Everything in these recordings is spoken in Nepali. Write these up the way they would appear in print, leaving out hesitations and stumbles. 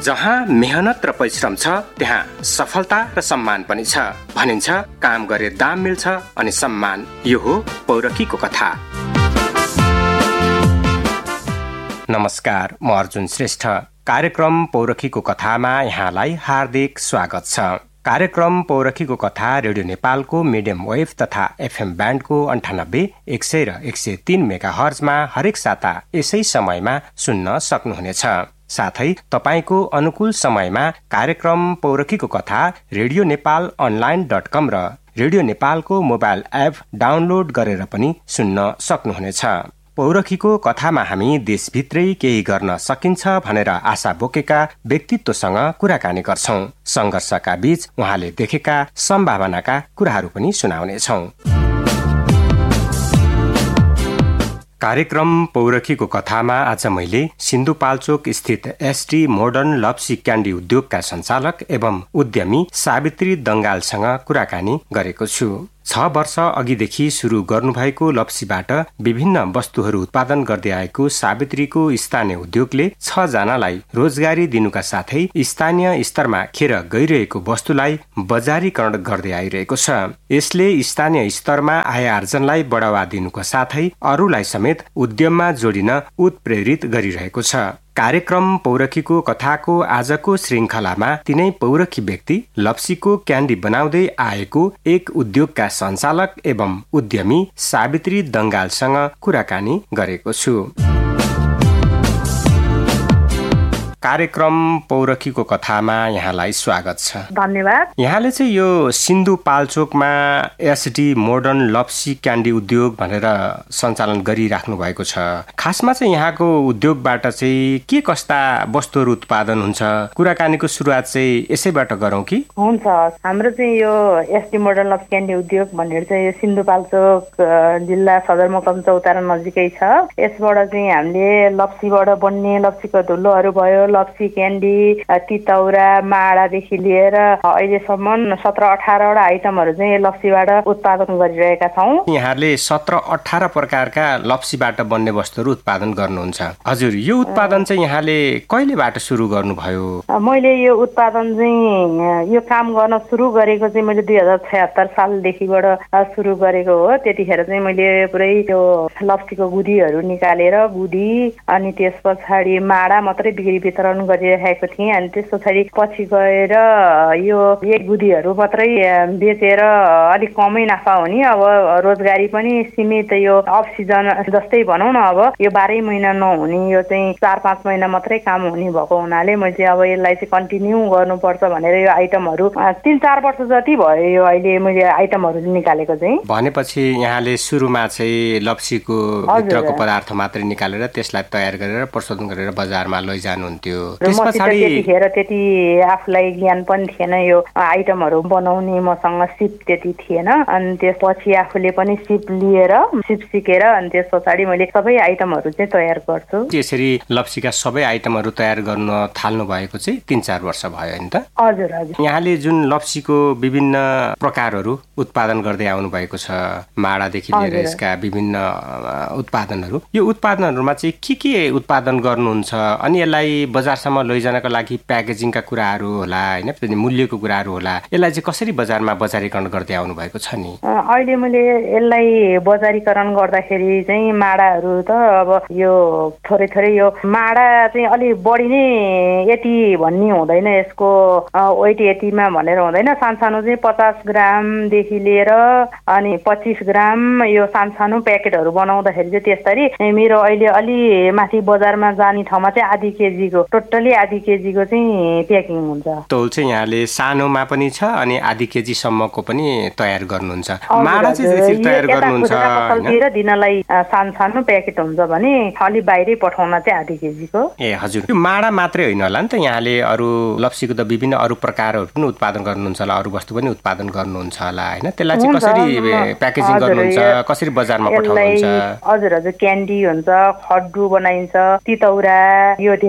जहाँ मेहनत र परिश्रम छ त्यहाँ सफलता र सम्मान पनि छ। भनिन्छ काम गरे दाम मिल्छ अनि सम्मान। यो हो पौरखीको कथा। नमस्कार, म अर्जुन श्रेष्ठ। कार्यक्रम पौरखीको कथामा यहाँलाई हार्दिक स्वागत छ। कार्यक्रम पौरखीको कथा रेडियो नेपालको मिडियम वेभ तथा एफएम ब्यान्डको 98, 100 र 103 मेगाहर्जमा हरेक साता यसै समयमा सुन्न सक्नुहुनेछ। साथै तपाईको अनुकूल समयमा कार्यक्रम पौरखीको कथा रेडियो नेपाल online.com र रेडियो नेपालको मोबाइल एप डाउनलोड गरेर पनि सुन्न सक्नुहुनेछ। पौरखीको कथामा हामी देशभित्रै केही गर्न सकिन्छ भनेर आशा बोकेका व्यक्तित्वसँग कुराकानी गर्छौं। संघर्षका बीच उहाँले देखेका सम्भावनाका कुराहरू पनि सुनाउनेछौं। कार्यक्रम पौरखीको कथामा आज मैले सिन्धुपाल्चोक स्थित एसटी मोडर्न लप्सी क्यान्डी उद्योगका सञ्चालक एवं उद्यमी सावित्री दंगालसँग कुराकानी गरेको छु। 6 वर्ष अघिदेखि सुरु गर्नुभएको लप्सीबाट विभिन्न वस्तुहरू उत्पादन गर्दै आएको सावित्रीको स्थानीय उद्योगले 6 जनालाई रोजगारी दिनुका साथै स्थानीय स्तरमा खेर गइरहेको वस्तुलाई बजारीकरण गर्दै आइरहेको छ। यसले स्थानीय स्तरमा आय आर्जनलाई बढावा दिनुका साथै अरूलाई समेत उद्यममा जोडिन उत्प्रेरित गरिरहेको छ। कार्यक्रम पौरखीको कथाको आजको श्रृङ्खलामा तिनै पौरखी व्यक्ति लप्सीको क्यान्डी बनाउँदै आएको एक उद्योगका सञ्चालक एवं उद्यमी सावित्री दंगालसँग कुराकानी गरेको छु। कार्यक्रम पौरखीको कथामा यहाँलाई स्वागत छ। धन्यवाद। यहाँले चाहिँ यो सिन्धुपाल्चोकमा एसडी मोडर्न लप्सी क्यान्डी उद्योग भनेर सञ्चालन गरिराख्नु भएको छ। खासमा चाहिँ यहाँको उद्योगबाट चाहिँ के कस्ता वस्तुहरू उत्पादन हुन्छ? कुराकानीको सुरुवात चाहिँ यसैबाट गरौँ कि? हुन्छ। हाम्रो चाहिँ यो एसडी मोडर्न लप्सी क्यान्डी उद्योग भनेर चाहिँ यो सिन्धुपाल्चोक जिल्ला सदरमुकाम चौतारा नजिकै छ। यसबाट चाहिँ हामीले लप्सीबाट बन्ने लप्सीको धुलोहरू भयो, लप्सी क्यान्डी, तितौरा, माडादेखि लिएर अहिलेसम्म 17-18 वटा आइटमहरू चाहिँ लप्सीबाट उत्पादन गरिरहेका छौँ। यहाँले 17-18 प्रकारका लप्सीबाट बन्ने वस्तुहरू उत्पादन गर्नुहुन्छ। हजुर, यो उत्पादन चाहिँ यहाँले कहिलेबाट सुरु गर्नुभयो? मैले यो उत्पादन चाहिँ यो काम गर्न सुरु गरेको चाहिँ मैले 2076 सालदेखिबाट सुरु गरेको हो। त्यतिखेर चाहिँ मैले पुरै यो लप्सीको गुदीहरू निकालेर गुदी अनि त्यस पछाडि माडा मात्रै बिक्री वितरण गरिरहेको थिएँ। अनि त्यस पछाडि पछि गएर यो एक गुदीहरू मात्रै बेचेर अलिक कमै नाफा हुने, अब रोजगारी पनि सीमित, यो अफ सिजन जस्तै भनौँ न, अब यो 12 महिना नहुने, यो चाहिँ 4-5 महिना मात्रै काम हुने भएको हुनाले मैले चाहिँ अब यसलाई चाहिँ कन्टिन्यू गर्नुपर्छ भनेर यो आइटमहरू 3-4 वर्ष जति भयो यो अहिले मैले आइटमहरू निकालेको चाहिँ। भनेपछि यहाँले सुरुमा चाहिँ लप्सीको भित्रको पदार्थ मात्रै निकालेर त्यसलाई तयार गरेर प्रशोधन गरेर बजारमा लैजानुहुन्थ्यो। त्यतिखेर त्यति आफूलाई ज्ञान पनि थिएन यो आइटमहरू बनाउने, मसँग सिप त्यति थिएन। अनि त्यसपछि आफूले पनि सिप लिएर सिप सिकेर अनि त्यस पछाडि मैले सबै आइटमहरू चाहिँ तयार गर्छु। यसरी लप्सीका सबै आइटमहरू तयार गर्न थाल्नु भएको चाहिँ 3-4 वर्ष भयो नि त? हजुर हजुर। यहाँले जुन लप्सीको विभिन्न प्रकारहरू उत्पादन गर्दै आउनु भएको छ, माडादेखि लिएर यसका विभिन्न उत्पादनहरू, यो उत्पादनहरूमा चाहिँ के उत्पादन गर्नुहुन्छ? अनि यसलाई बजारसम्म लैजानको लागि प्याकेजिङका कुराहरू होला हैन, मूल्यको कुराहरू होला, यसलाई चाहिँ कसरी बजारमा बजारीकरण गर्दै आउनु भएको छ नि? अहिले मैले यसलाई बजारीकरण गर्दाखेरि चाहिँ माडाहरू त अब यो थोरै यो माडा चाहिँ अलि बढी नै यति भन्ने हुँदैन, यसको वेट यतिमा भनेर हुँदैन। सानसानो चाहिँ 50 ग्रामदेखि लिएर अनि 25 ग्राम यो सानसानो प्याकेटहरू बनाउँदाखेरि चाहिँ त्यसरी मेरो अहिले अलि माथि बजारमा जाने ठाउँमा चाहिँ आधी केजीको, टोटली आधी केजीको चाहिँ प्याकिङ हुन्छ। तौल चाहिँ यहाँले सानोमा पनि छ अनि आधी केजी सम्मको पनि तयार गर्नुहुन्छ। माडा चाहिँ त्यसरी तयार गर्नुहुन्छ हैन? दिनलाई सानो प्याकेट हुन्छ भने अलि बाहिरै पठाउन चाहिँ आधी केजीको। ए हजुर, यो माडा मात्रै होइन होला नि त, यहाँले अरू लप्सीको त विभिन्न अरू प्रकारहरू पनि उत्पादन गर्नुहुन्छ होला, अरू वस्तु पनि उत्पादन गर्नुहुन्छ होला हैन? त्यसलाई चाहिँ कसरी प्याकेजिङ गर्नुहुन्छ, कसरी बजारमा पठाउनुहुन्छ? हजुर हजुर, क्यान्डी हुन्छ, खड्डु बनाइन्छ, तितौरा, यो धेरै प्रकार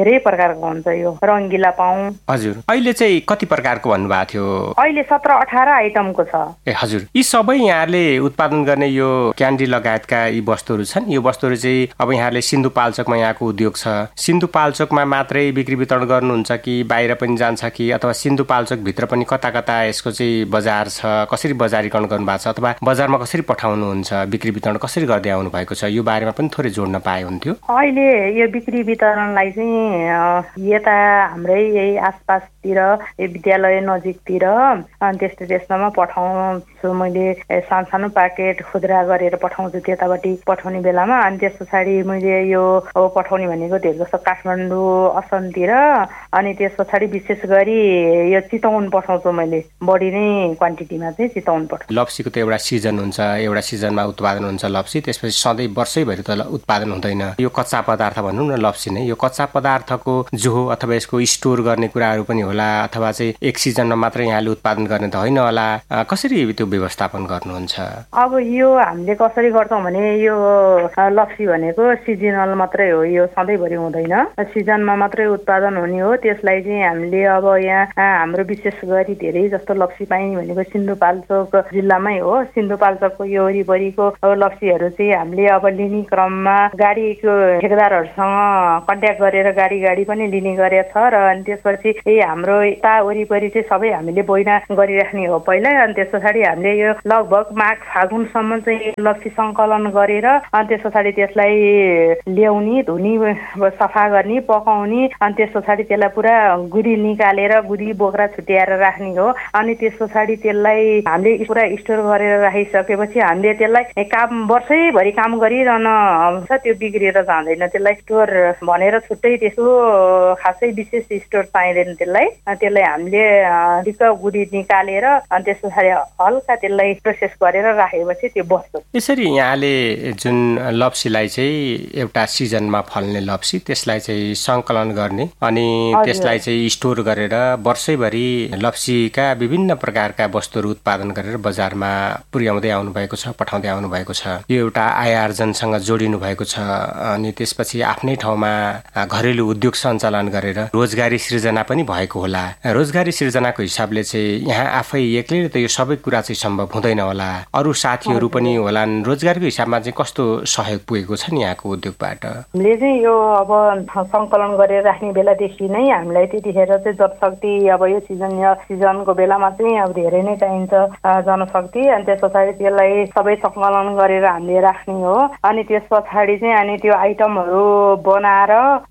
प्रकारको हुन्छ यो रङ्गिला पाउँ। हजुर, अहिले चाहिँ कति प्रकारको भन्नुभएको थियो? अहिले 17-18 आइटमको छ। ए हजुर, यी सबै यहाँले उत्पादन गर्ने यो क्यान्डी लगायतका यी वस्तुहरू छन्। यो वस्तुहरू चाहिँ अब यहाँले सिन्धुपाल्चोकमा यहाँको उद्योग छ, सिन्धुपाल्चोकमा मात्रै बिक्री वितरण गर्नुहुन्छ कि बाहिर पनि जान्छ कि, अथवा सिन्धुपाल्चोक भित्र पनि कता कता यसको चाहिँ बजार छ, कसरी बजारीकरण गर्नुभएको छ, अथवा बजारमा कसरी पठाउनुहुन्छ, बिक्री वितरण कसरी गर्दै आउनु भएको छ, यो बारेमा पनि थोरै जोड्न पाए हुन्थ्यो। अहिले यो बिक्री वितरणलाई चाहिँ यता हाम्रै यही आसपासतिर विद्यालय नजिकतिर अनि त्यस्तोमा पठाउँछु मैले। सानो प्याकेट खुद्रा गरेर पठाउँछु त्यतापट्टि पठाउने बेलामा। अनि त्यस पछाडि मैले यो पठाउने भनेको धेरै जस्तो काठमाडौँ असमतिर, अनि त्यस पछाडि विशेष गरी यो चितवन पठाउँछु मैले, बढी नै क्वान्टिटीमा चाहिँ चितवन पठाउँछु। लप्सीको त एउटा सिजन हुन्छ, एउटा सिजनमा उत्पादन हुन्छ लप्सी, त्यसपछि सधैँ वर्षैभरि त उत्पादन हुँदैन। यो कच्चा पदार्थ भनौँ न लप्सी नै, यो कच्चा पदार्थको जोहो अथवा यसको स्टोर गर्ने कुराहरू पनि होला, अथवा चाहिँ एक सिजनमा मात्रै यहाँले उत्पादन गर्ने त होइन होला, कसरी त्यो व्यवस्थापन गर्नुहुन्छ? अब यो हामीले कसरी गर्छौँ भने यो लप्सी भनेको सिजनल मात्रै हो, यो सधैँभरि हुँदैन, सिजनमा मात्रै उत्पादन हुने हो। त्यसलाई चाहिँ हामीले अब यहाँ हाम्रो विशेष गरी धेरै जस्तो लप्सी पाइने भनेको सिन्धुपाल्चोक जिल्लामै हो। सिन्धुपाल्चोकको यो वरिपरिको लप्सीहरू चाहिँ हामीले अब लिने क्रममा गाडीको ठेकेदारहरूसँग कन्ट्याक्ट गरेर गाडी पनि लिने गरेको छ। र अनि त्यसपछि हाम्रो यता वरिपरि चाहिँ सबै हामीले बोइना गरिराख्ने हो पहिला। अनि त्यस पछाडि हामीले यो लगभग माघ फागुनसम्म चाहिँ लप्सी सङ्कलन गरेर अनि त्यस पछाडि त्यसलाई ल्याउने, धुने, सफा गर्ने, पकाउने, अनि त्यस पछाडि त्यसलाई पुरा गुदी निकालेर गुदी बोक्रा छुट्याएर राख्ने हो। अनि त्यस पछाडि त्यसलाई हामीले पुरा स्टोर गरेर राखिसकेपछि हामीले त्यसलाई वर्षैभरि काम गरिरहन हुन्छ, त्यो बिग्रिएर जाँदैन। त्यसलाई स्टोर भनेर छुट्टै त्यसो खासै विशेष स्टोर चाहिँदैन त्यसलाई हामीले दिक्क गुडी निकालेर अनि त्यस पछाडि हल्का त्यसलाई प्रोसेस गरेर राखेपछि त्यो बस्छ। यसरी यहाँले जुन लप्सीलाई चाहिँ एउटा सिजनमा फल्ने लप्सी त्यसलाई चाहिँ सङ्कलन गर्ने अनि त्यसलाई चाहिँ स्टोर गरेर वर्षैभरि लप्सीका विभिन्न प्रकारका वस्तुहरू उत्पादन गरेर बजारमा पुर्याउँदै आउनु भएको छ, पठाउँदै आउनु भएको छ। यो एउटा आय आर्जनसँग जोडिनु भएको छ। अनि त्यसपछि आफ्नै ठाउँमा घरेलु उद्योग सञ्चालन गरेर रोजगारी सृजना पनि भएको होला। रोजगारी सृजनाको हिसाबले चाहिँ यहाँ आफै एक्लैले त यो सबै कुरा चाहिँ सम्भव हुँदैन होला, अरू साथीहरू पनि होलान्। रोजगारीको हिसाबमा चाहिँ कस्तो सहयोग पुगेको छ नि यहाँको उद्योगबाट? हामीले चाहिँ यो अब सङ्कलन गरेर राख्ने बेलादेखि नै हामीलाई त्यतिखेर चाहिँ जनशक्ति अब यो सिजनको बेलामा चाहिँ अब धेरै नै चाहिन्छ जनशक्ति। अनि त्यस पछाडि त्यसलाई सबै सङ्कलन गरेर हामीले राख्ने हो। अनि त्यस पछाडि चाहिँ अनि त्यो आइटमहरू बनाएर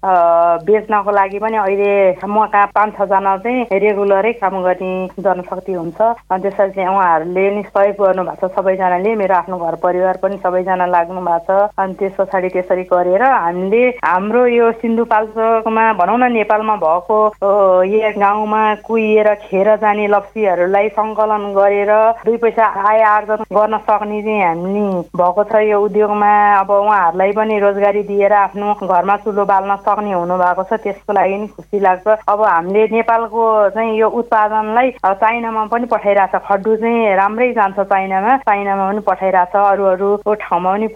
बेच्नको लागि पनि अहिले म कहाँ 5-6 जना चाहिँ रेगुलरै काम गर्ने जनशक्ति हुन्छ। अनि त्यसरी चाहिँ उहाँहरूले नि सहयोग गर्नुभएको छ सबैजनाले, मेरो आफ्नो घर परिवार पनि सबैजना लाग्नु भएको छ। अनि त्यस पछाडि त्यसरी गरेर हामीले हाम्रो यो सिन्धुपाल्चोकमा भनौँ न नेपालमा भएको यो गाउँमा कुहिएर खेर जाने लप्सीहरूलाई सङ्कलन गरेर 2 पैसा आय आर्जन गर्न सक्ने चाहिँ हामी भएको छ यो उद्योगमा। अब उहाँहरूलाई पनि रोजगारी दिएर आफ्नो घरमा चुलो बाल्न सक्ने हुनु भएको छ, त्यसको लागि नि खुसी लाग्छ। अब हामीले नेपालको चाहिँ यो उत्पादनलाई चाइनामा पनि पठाइरहेछ, खड्डु चाहिँ राम्रै जान्छ चाइनामा पनि पठाइरहेछ, अरू ठाउँमा पनि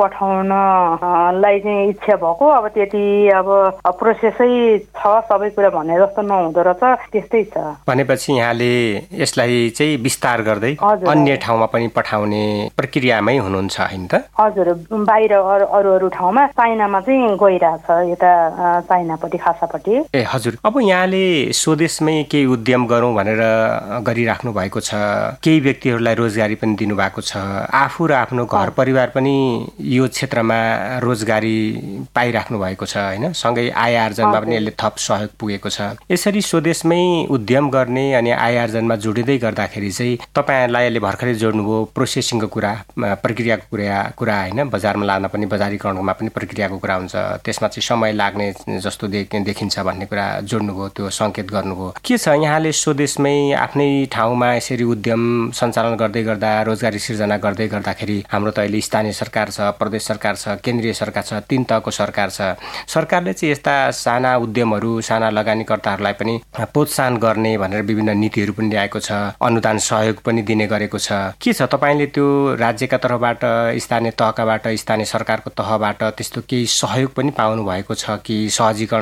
पठाउनलाई चाहिँ इच्छा भएको। अब त्यति अब प्रोसेसै छ, सबै कुरा भने जस्तो नहुँदो रहेछ, त्यस्तै छ। भनेपछि यहाँले यसलाई चाहिँ विस्तार गर्दै अन्य ठाउँमा पनि पठाउने प्रक्रियामै हुनुहुन्छ हैन त? हजुर, बाहिर अरू ठाउँमा चाइनामा चाहिँ गइरहेछ, यता चाइनापट्टि खासापट्टि। ए हजुर, अब यहाँले स्वदेशमै केही उद्यम गरौँ भनेर गरिराख्नु भएको छ, केही व्यक्तिहरूलाई रोजगारी पनि दिनुभएको छ, आफू र आफ्नो घर परिवार पनि यो क्षेत्रमा रोजगारी पाइराख्नु भएको छ हैन, सँगै आय आर्जनमा पनि यसले थप सहयोग पुगेको छ। यसरी स्वदेशमै उद्यम गर्ने अनि आय आर्जनमा जोडिँदै गर्दाखेरि चाहिँ तपाईँहरूलाई यसले भर्खरै जोड्नुभयो प्रोसेसिङको कुरा, प्रक्रियाको कुरा हैन, बजारमा लान पनि बजारीकरणमा पनि प्रक्रियाको कुरा हुन्छ, त्यसमा चाहिँ समय लाग्ने जस्तो देखिन्छ भन्ने कुरा जोड्नुभयो, त्यो सङ्केत गर्नुभयो। के छ यहाँले स्वदेशमै आफ्नै ठाउँमा यसरी उद्यम सञ्चालन गर्दै गर्दा रोजगारी सृजना गर्दै गर्दाखेरि हाम्रो त अहिले स्थानीय सरकार छ, प्रदेश सरकार छ, केन्द्रीय सरकार छ, 3 तहको सरकार छ। सरकारले चाहिँ यस्ता साना उद्यमहरू, साना लगानीकर्ताहरूलाई पनि प्रोत्साहन गर्ने भनेर विभिन्न नीतिहरू पनि ल्याएको छ, अनुदान सहयोग पनि दिने गरेको छ। के छ तपाईँले त्यो राज्यका तर्फबाट, स्थानीय तहकाबाट, स्थानीय सरकारको तहबाट त्यस्तो केही सहयोग पनि पाउनु भएको छ कि सहजीकरण भएको छ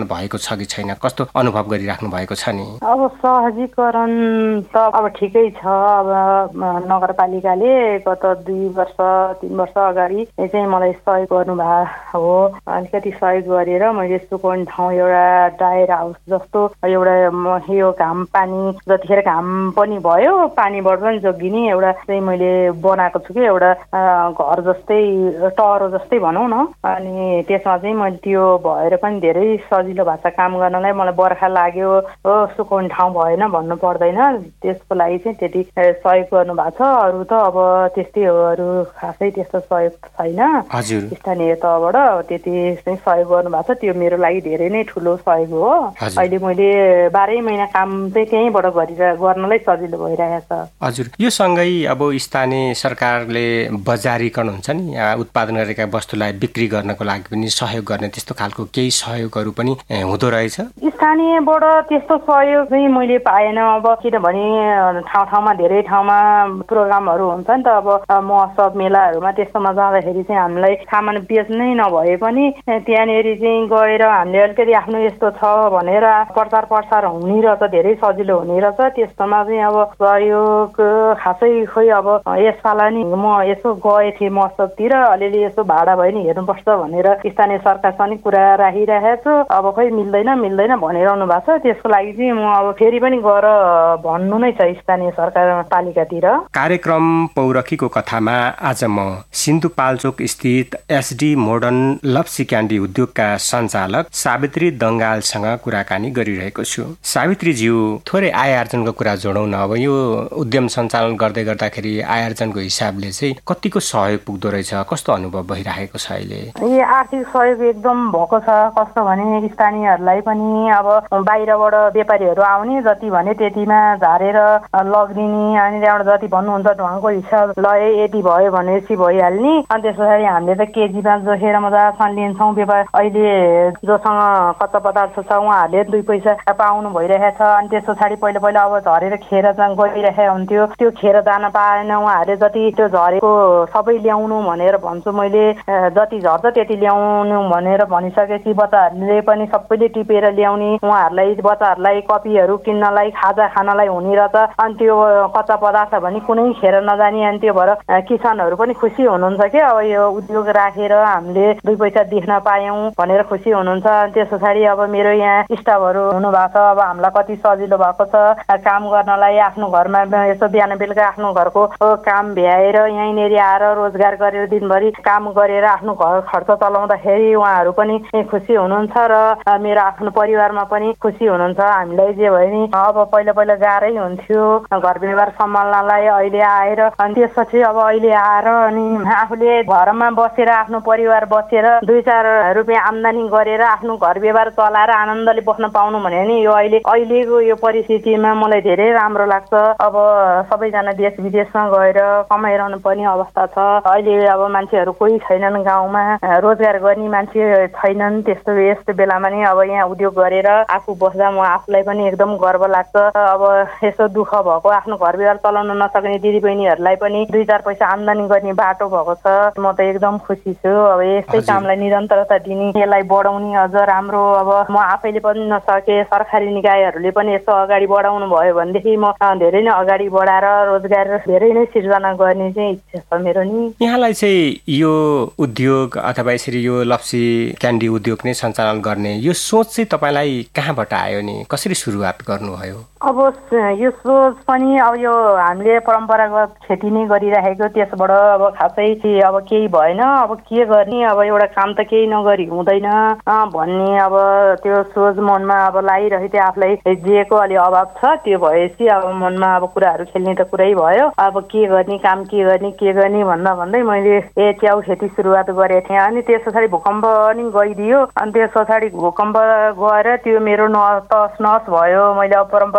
छ कि छैन, कस्तो अनुभव गरिराख्नु भएको छ नि? अब सहजीकरण त अब ठिकै छ। अब नगरपालिकाले गत 2 वर्ष 3 वर्ष अगाडि चाहिँ मलाई सहयोग गर्नुभएको हो। अलिकति सहयोग गरेर मैले सुकाउने ठाउँ एउटा ड्रायर हाउस जस्तो एउटा यो घाम पानी जतिखेर घाम पनि भयो पानीबाट पनि जोगिने एउटा चाहिँ मैले बनाएको छु कि एउटा घर जस्तै टहरो जस्तै भनौँ न। अनि त्यसमा चाहिँ मैले त्यो भएर पनि धेरै सजिलो भएको छ काम गर्नलाई। मलाई बर्खा लाग्यो हो सुकाउने ठाउँ भएन भन्नु पर्दैन। त्यसको लागि चाहिँ त्यति सहयोग गर्नुभएको छ। अरू त अब त्यस्तै हो, अरू खासै त्यस्तो सहयोग छैन स्थानीय तहबाट। त्यति चाहिँ सहयोग गर्नुभएको छ, त्यो मेरो लागि धेरै नै ठुलो सहयोग हो। अहिले मैले 12 महिना काम चाहिँ त्यहीँबाट गर्नलाई सजिलो भइरहेको छ। हजुर, यो सँगै अब स्थानीय सरकारले बजारीकरण हुन्छ नि, उत्पादन गरेका वस्तुलाई बिक्री गर्नको लागि पनि सहयोग गर्ने त्यस्तो खालको केही सहयोगहरू पनि हुँदो रहेछ? स्थानीयबाट त्यस्तो सहयोग चाहिँ मैले पाएन। अब किनभने ठाउँ ठाउँमा धेरै ठाउँमा प्रोग्रामहरू हुन्छ नि त। अब महोत्सव मेलाहरूमा त्यस्तोमा जाँदाखेरि चाहिँ हामीलाई सामान बेच्नै नभए पनि त्यहाँनिर चाहिँ गएर हामीले अलिकति आफ्नो यस्तो छ भनेर प्रचार प्रसार हुने रहेछ, धेरै सजिलो हुने रहेछ। त्यस्तोमा चाहिँ अब सहयोग खासै खोइ अब यसपाला नि म यसो गए थिएँ महोत्सवतिर, अलिअलि यसो भाडा भयो नि हेर्नुपर्छ भनेर स्थानीय सरकारसँग कुरा राखिरहेको छु। अब खोइ मिल्दैन भनिरहनु भएको छ। त्यसको लागि चाहिँ म अब फेरि पनि गएर भन्नु नै छ स्थानीय सरकार पालिकातिर। कार्यक्रम पौरखीको कथामा आज म सिन्धुपाल्चोक स्थित एसडी मोडर्न लप्सी क्यान्डी उद्योगका सञ्चालक सावित्री दङ्गालसँग कुराकानी गरिरहेको छु। सावित्रीज्यू, थोरै आय आर्जनको कुरा जोडौँ न। अब यो उद्यम सञ्चालन गर्दै गर्दाखेरि आय आर्जनको हिसाबले चाहिँ कतिको सहयोग पुग्दो रहेछ, कस्तो अनुभव भइरहेको छ अहिले? आर्थिक सहयोग एकदम भएको छ। कस्तो भने स्थानीयहरूलाई पनि अब बाहिरबाट व्यापारीहरू आउने जति भने त्यतिमा झारेर लगिदिने, अनि त्यहाँबाट जति भन्नुहुन्छ ढुवाङको हिसाब ल यति भयो भनेपछि भइहाल्ने। अनि त्यस पछाडि हामीले त केजीमा जोखेर मजासँग लिन्छौँ। व्यापार अहिले जोसँग कच्चा पदार्थ छ उहाँहरूले 2 पैसा पाउनु भइरहेको छ। अनि त्यस पछाडि पहिला अब झरेर खेर गइरहेको हुन्थ्यो, त्यो खेर जान पाएन। उहाँहरूले जति त्यो झरेको सबै ल्याउनु भनेर भन्छु मैले, जति झर्छ त्यति ल्याउनु भनेर भनिसकेपछि बच्चाहरूले पनि सबैले टिपेर ल्याउने। उहाँहरूलाई बच्चाहरूलाई कपीहरू किन्नलाई खाजा खानलाई हुने रहेछ। अनि त्यो कच्चा पदार्थ भने कुनै खेर नजाने। अनि त्यो भएर किसानहरू पनि खुसी हुनुहुन्छ कि अब यो उद्योग राखेर हामीले 2 पैसा देख्न पायौँ भनेर खुसी हुनुहुन्छ। त्यस पछाडि अब मेरो यहाँ स्टाफहरू हुनुभएको छ। अब हामीलाई कति सजिलो भएको छ काम गर्नलाई। आफ्नो घरमा यसो बिहान बेलुका आफ्नो घरको काम भ्याएर यहीँनिर आएर रोजगार गरेर दिनभरि काम गरेर आफ्नो घर खर्च चलाउँदाखेरि उहाँहरू पनि खुसी हुनुहुन्छ र मेरो आफ्नो परिवारमा पनि खुसी हुनुहुन्छ। हामीलाई जे भयो नि अब पहिला गाह्रै हुन्थ्यो घर व्यवहार सम्हाल्नलाई, अहिले आएर अनि त्यसपछि अब अहिले आएर अनि आफूले घरमा बसेर आफ्नो परिवार बसेर 2-4 रुपियाँ आम्दानी गरेर आफ्नो घर व्यवहार चलाएर आनन्दले बस्न पाउनु भने नि यो अहिलेको यो परिस्थितिमा मलाई धेरै राम्रो लाग्छ। अब सबैजना देश विदेशमा गएर कमाइरहनु पर्ने अवस्था छ। अहिले अब मान्छेहरू कोही छैनन्, गाउँमा रोजगार गर्ने मान्छे छैनन्। यस्तो बेलामा नि अब यहाँ उद्योग गरेर आफू बस्दा म आफूलाई पनि एकदम गर्व लाग्छ। अब यसो दुःख भएको आफ्नो घर व्यवहार चलाउन नसक्ने दिदीबहिनीहरूलाई पनि 2-4 पैसा आम्दानी गर्ने बाटो भएको छ। म त एकदम खुसी छु। अब यस्तै कामलाई निरन्तरता दिने, यसलाई बढाउने अझ राम्रो। अब म आफैले पनि नसके सरकारी निकायहरूले पनि यसो अगाडि बढाउनु भयो भनेदेखि म धेरै नै अगाडि बढाएर रोजगार धेरै नै सिर्जना गर्ने चाहिँ इच्छा छ मेरो नि। यहाँलाई चाहिँ यो उद्योग अथवा यसरी यो लप्सी क्यान्डी उद्योग नै सञ्चालन गर्ने यो सोच चाहिँ तपाईँलाई कहाँबाट आयो नि? कसरी सुरुवात गर्नुभयो? अब यो सोच पनि अब यो हामीले परम्परागत खेती नै गरिरहेको, त्यसबाट अब खासै अब केही भएन। अब के गर्ने, अब एउटा काम त केही नगरी हुँदैन भन्ने अब त्यो सोच मनमा अब लागिरहेको थियो। आफूलाई जेको अलि अभाव छ त्यो भएपछि अब मनमा अब कुराहरू खेल्ने त कुरै भयो। अब के गर्ने, काम के गर्ने भन्दै मैले च्याउ खेती सुरुवात गरेको थिएँ। अनि त्यस पछाडि भूकम्प पनि गइदियो। अनि त्यस पछाडि भूकम्प गएर त्यो मेरो तस नस भयो। मैले अब परम्परा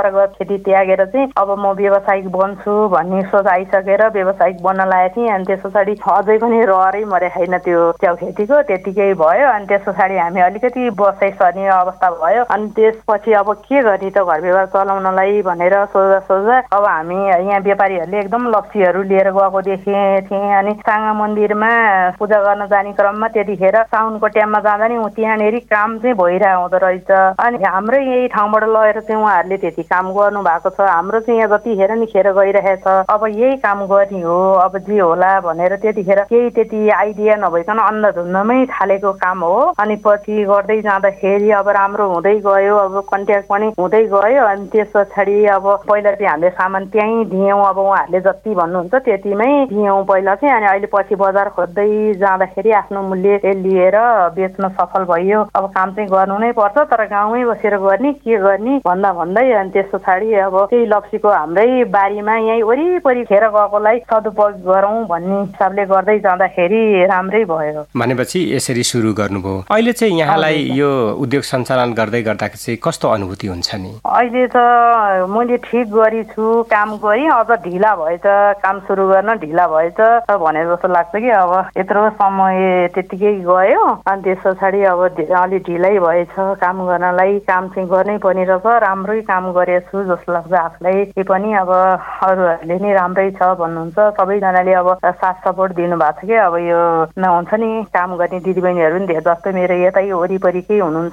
परम्परागत खेती त्यागेर चाहिँ अब म व्यावसायिक बन्छु भन्ने सोच आइसकेर व्यावसायिक बन्न लागेको थिएँ। अनि त्यस पछाडि अझै पनि रहरै मरे छैन त्यो च्याउ खेतीको, त्यतिकै भयो। अनि त्यस पछाडि हामी अलिकति बसाइ सर्ने अवस्था भयो। अनि त्यसपछि अब के गर्ने त घर व्यवहार चलाउनलाई भनेर सोच्दा अब हामी यहाँ व्यापारीहरूले एकदम लप्सीहरू लिएर गएको देखेँ थिएँ। अनि साङ्गा मन्दिरमा पूजा गर्न जाने क्रममा त्यतिखेर साउनको टाइममा जाँदा नि त्यहाँनिर काम चाहिँ भइरहेको हुँदो रहेछ। अनि हाम्रै यही ठाउँबाट लगेर चाहिँ उहाँहरूले त्यति काम गर्नु भएको छ। हाम्रो चाहिँ यहाँ जतिखेर नि खेर गइरहेछ, अब यही काम गर्ने हो, अब जे होला भनेर त्यतिखेर केही त्यति आइडिया नभइकन अन्धधुन्धमै थालेको काम हो। अनि पछि गर्दै जाँदाखेरि अब राम्रो हुँदै गयो, अब कन्ट्याक्ट पनि हुँदै गयो। अनि त्यस पछाडि अब पहिला चाहिँ हामीले सामान त्यहीँ दियौँ, अब उहाँहरूले जति भन्नुहुन्छ त्यतिमै दियौँ पहिला चाहिँ। अनि अहिले पछि बजार खोज्दै जाँदाखेरि आफ्नो मूल्य लिएर बेच्न सफल भइयो। अब काम चाहिँ गर्नु नै पर्छ, तर गाउँमै बसेर गर्ने के गर्ने भन्दै अनि त्यस पछाडि अब त्यही लप्सीको हाम्रै बारीमा यहीँ वरिपरि खेर गएकोलाई सदुपयोग गरौँ भन्ने हिसाबले गर्दै जाँदाखेरि राम्रै भयो। भनेपछि यसरी सुरु गर्नुभयो। अहिले चाहिँ यहाँलाई यो उद्योग सञ्चालन गर्दै गर्दाखेरि चाहिँ कस्तो अनुभूति हुन्छ नि? अहिले त मैले ठिक गरी छु, काम गरेँ, अझ ढिला भएछ, काम सुरु गर्न ढिला भएछ भने जस्तो लाग्छ कि अब यत्रो समय त्यतिकै गयो। अनि त्यस पछाडि अब अलि ढिलै भएछ काम गर्नलाई, काम चाहिँ गर्नै पर्ने रहेछ। राम्रै काम गरेछु जस्तो लाग्छ आफूलाई पनि। अब अरूहरूले नि राम्रै छ भन्नुहुन्छ, सबैजनाले अब साथ सपोर्ट दिनुभएको छ कि अब यो नहुन्छ नि काम गर्ने दिदीबहिनीहरू नि धेरै जस्तो मेरो यतै वरिपरिकै हुनुहुन्छ।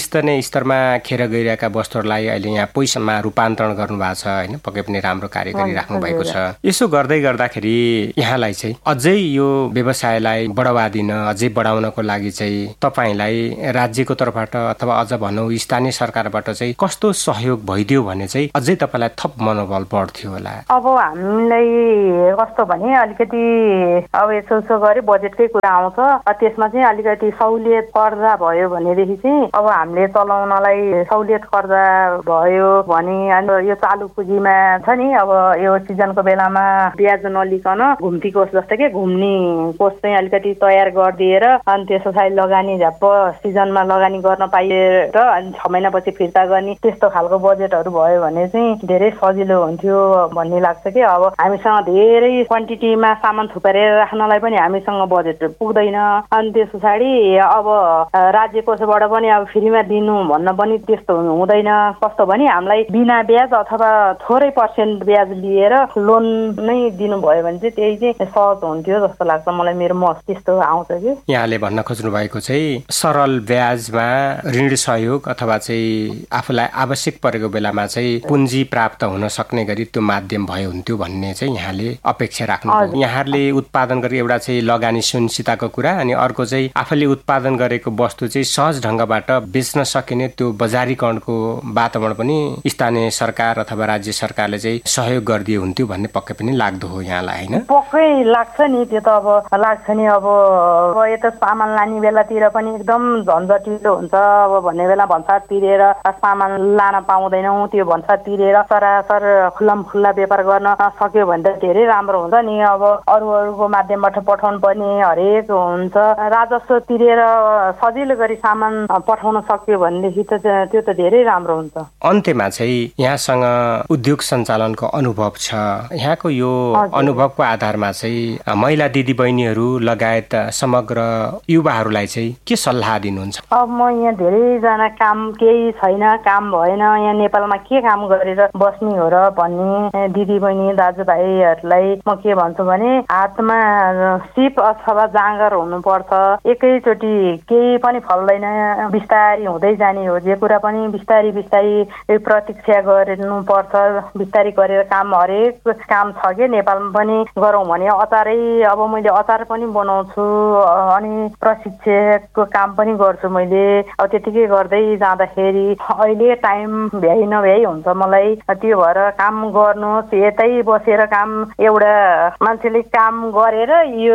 स्तरमा खेर गइरहेका वस्तुहरूलाई अहिले यहाँ पैसामा रूपान्तरण गर्नु भएको छ होइन, पक्कै पनि राम्रो कार्य गरिराख्नु भएको छ। यसो गर्दै गर्दाखेरि यहाँलाई चाहिँ अझै यो व्यवसायलाई बढावा दिन, अझै बढाउनको लागि चाहिँ तपाईँलाई राज्यको तर्फबाट अथवा अझ भनौँ स्थानीय सरकारबाट चाहिँ कस्तो सहयोग भइदियो भने चाहिँ अझै तपाईँलाई थप मनोबल बढ्थ्यो होला? अब हामीलाई कस्तो भने अलिकति अब यसो गरे बजेटकै कुरा आउँछ, त्यसमा चाहिँ अलिकति सहुलियत कर्जा भयो भनेदेखि चाहिँ अब हामीले चलाउनलाई सहुलियत कर्जा भयो भने यो चालु पुँजीमा छ नि, अब यो सिजनको बेलामा ब्याज नलिकन घुम्ती कोष जस्तो के घुम्ने कोष चाहिँ अलिकति तयार गरिदिएर अनि त्यस पछाडि लगानी झ्याप्प सिजनमा लगानी गर्न पाइएर अनि 6 महिनापछि फिर्ता गर्ने त्यस्तो खालको बजेटहरू भयो भने चाहिँ धेरै सजिलो हुन्थ्यो भन्ने लाग्छ कि। अब हामीसँग धेरै क्वान्टिटीमा सामान थुपारेर राख्नलाई पनि हामीसँग बजेट पुग्दैन। अनि त्यस पछाडि अब राज्य कोषबाट पनि अब फ्रीमा दिनु भन्न पनि त्यस्तो हुँदैन। कस्तो भने हामीलाई बिना ब्याज अथवा थोरै पर्सेन्ट ब्याज लिएर लोन नै दिनुभयो भने चाहिँ त्यही चाहिँ सहज हुन्थ्यो जस्तो लाग्छ मलाई। मेरो त्यस्तो आउँछ कि। यहाँले भन्न खोज्नु भएको चाहिँ सरल ब्याजमा ऋण सहयोग अथवा चाहिँ आफूलाई आवश्यक परेको बेलामा चाहिँ पुँजी प्राप्त हुन सक्ने गरी त्यो माध्यम भयो हुन्थ्यो भन्ने चाहिँ यहाँले अपेक्षा राख्नु। यहाँहरूले उत्पादन गरे एउटा चाहिँ लगानी सुनिश्चितताको कुरा, अनि अर्को चाहिँ आफूले उत्पादन गरेको वस्तु चाहिँ सहज ढङ्गबाट बेच्न सकिने त्यो बजारीकरणको वातावरण पनि स्थानीय सरकार अथवा राज्य सरकारले चाहिँ सहयोग गरिदिए हुन्थ्यो भन्ने पक्कै पनि लाग्दो हो यहाँलाई होइन? पक्कै लाग्छ नि, त्यो त अब लाग्छ नि। अब यता सामान लाने बेलातिर पनि एकदम झन्झटिलो हुन्छ। अब भन्ने बेला भन्सार तिरेर सामान लान पाउँदैनौँ, त्यो भन्सार तिरेर सरासर खुल्ला व्यापार गर्न सक्यो भने त धेरै राम्रो हुन्छ नि। अब अरूको माध्यमबाट पठाउनु पर्ने हरेक हुन्छ, राजस्व तिरेर सजिलो गरी सामान पठाउन सक्यो भनेदेखि त त्यो त धेरै राम्रो हुन्छ। अन्त्यमा चाहिँ यहाँसँग उद्योग सञ्चालनको अनुभव छ, यहाँको यो अनुभवको आधारमा चाहिँ महिला दिदीबहिनीहरू लगायत समग्र युवाहरूलाई चाहिँ के सल्लाह दिनुहुन्छ? अब म यहाँ धेरैजना काम केही छैन, काम भएन, यहाँ नेपालमा के काम गरेर बस्ने हो र भन्ने दिदीबहिनी दाजुभाइहरूलाई म के भन्छु भने हातमा सिप अथवा जाँगर हुनुपर्छ। एकैचोटि केही पनि फल्दैन, बिस्तारी हुँदै जाने हो। जे कुरा पनि बिस्तारी प्रतीक्षा गर्नुपर्छ। बिस्तारी गरेर काम हरेक काम छ कि नेपालमा पनि गरौँ भने अचारै, अब मैले अचार पनि बनाउँछु अनि प्रशिक्षकको काम पनि गर्छु मैले। अब त्यतिकै गर्दै जाँदाखेरि अहिले टाइम भ्याइ नभ्याइ हुन्छ मलाई। त्यो भएर काम गर्नुहोस्, यतै बसेर काम एउटा मान्छेले काम गरेर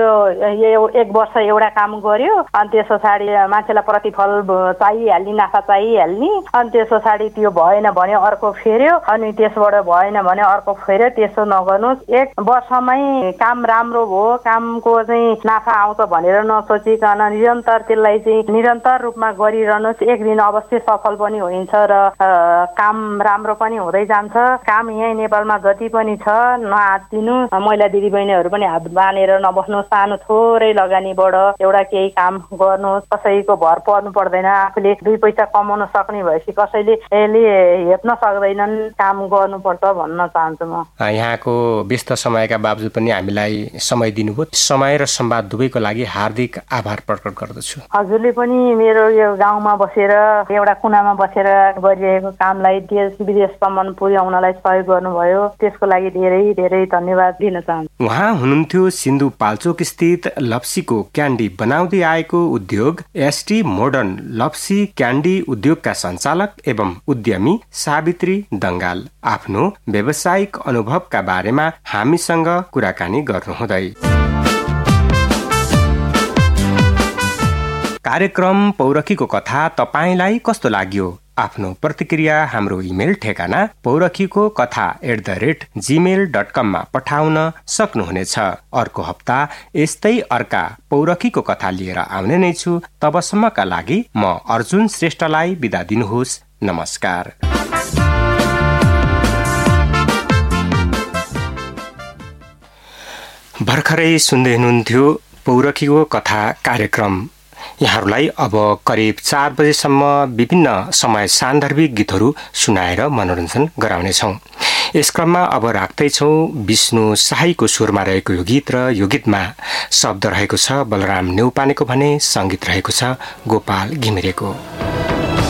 यो 1 वर्ष एउटा काम गर्यो अनि त्यस पछाडि मान्छेलाई प्रतिफल चाहिहाल्ने, नाफा चाहिहाल्ने, अनि त्यस पछाडि त्यो भएन भने अर्को फेर्यो, अनि त्यसबाट भएन भने अर्को फेर्यो। त्यसो नगर्नुहोस्। 1 वर्षमै काम राम्रो भयो, कामको चाहिँ नाफा आउँछ भनेर नसोचिकन निरन्तर त्यसलाई चाहिँ निरन्तर रूपमा गरिरहनुहोस्। एक दिन अवश्य सफल पनि हुन्छ र काम राम्रो पनि हुँदै जान्छ। काम यही नेपालमा जति पनि छ नआत्तिनु, महिला दिदीबहिनीहरू पनि हात बाँधेर नबस्नु, सानो थोरै लगानीबाट एउटा केही काम गर्नु, कसैको भर पर्नु पर्दैन, आफूले 2 पैसा कमाउन सक्ने भएपछि कसैले हेप्न सक्दैनन्, काम गर्नुपर्छ भन्न चाहन्छु म। यहाँको व्यस्त समयका बावजुद पनि हामीलाई समय दिनुभयो, समय र संवाद दुवैको लागि हार्दिक आभार प्रकट गर्दछु। हजुरले पनि मेरो यो गाउँमा बसेर एउटा कुनामा बसेर गरिरहेको कामलाई देश विदेशसम्म पुर्याउनलाई सहयोग गर्नुभयो, त्यसको लागि धेरै धेरै धन्यवाद दिन चाहन्छु। उहाँ हुनुहुन्थ्यो सिन्धुपाल्चोक स्थित लप्सीको क्यान्डी बनाउँदै आएको उद्योग एसटी मोडर्न लप्सी क्यान्डी उद्योगका सञ्चालक एवं उद्यमी सावित्री दंगाल आफ्नो व्यावसायिक अनुभवका बारेमा हामीसँग कुराकानी गर्नुहुँदै। कार्यक्रम पौरखीको कथा तपाईलाई कस्तो लाग्यो? आफ्नो प्रतिक्रिया हाम्रो इमेल ठेगाना paurakhiko-katha@gmail.com मा पठाउन सक्नुहुनेछ। अर्को हप्ता यस्तै अर्का पौरखीको कथा लिएर आउने नै छु। तबसम्मका लागि म अर्जुन श्रेष्ठलाई बिदा दिनुहोस्। नमस्कार। भर्खरै सुन्दै हुनुहुन्थ्यो पौरखीको कथा कार्यक्रम। यहाँहरूलाई अब करिब 4 बजेसम्म विभिन्न समय सान्दर्भिक गीतहरू सुनाएर मनोरञ्जन गराउनेछौँ। यस क्रममा अब राख्दैछौँ विष्णु शाहीको स्वरमा रहेको यो गीत र यो गीतमा शब्द रहेको छ बलराम नेउपानेको भने सङ्गीत रहेको छ गोपाल घिमिरेको।